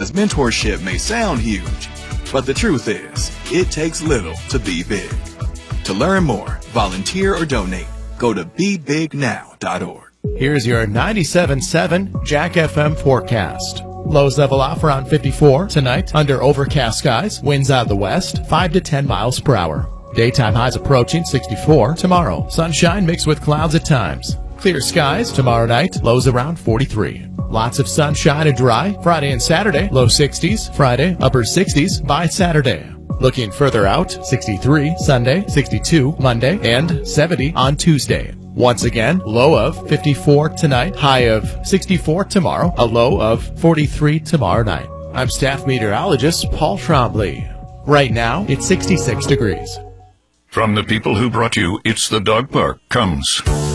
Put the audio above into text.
Because mentorship may sound huge, but the truth is, it takes little to be big. To learn more, volunteer, or donate, go to BeBigNow.org. Here's your 97.7 Jack FM forecast. Lows level off around 54 tonight under overcast skies. Winds out of the west, 5 to 10 miles per hour. Daytime highs approaching 64 tomorrow. Sunshine mixed with clouds at times. Clear skies tomorrow night, lows around 43. Lots of sunshine and dry Friday and Saturday, low 60s. Friday, upper 60s by Saturday. Looking further out, 63 Sunday, 62 Monday, and 70 on Tuesday. Once again, low of 54 tonight, high of 64 tomorrow, a low of 43 tomorrow night. I'm staff meteorologist Paul Trombley. Right now, it's 66 degrees. From the people who brought you It's the Dog Park comes